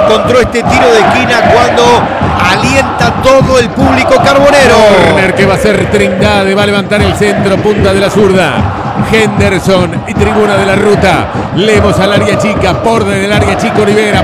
encontró este tiro de esquina cuando alienta todo el público carbonero. Corner que va a ser Trindade, va a levantar el centro, punta de la zurda. Henderson y tribuna de la ruta. Lemos al área chica, borde del área chica Olivera.